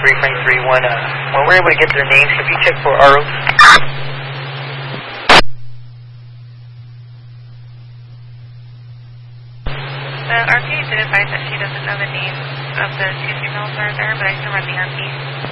323, when we're able to get their names, have you checked for ROs? The RP did advise that she doesn't know the names of the two females that are there, but I can run the RP.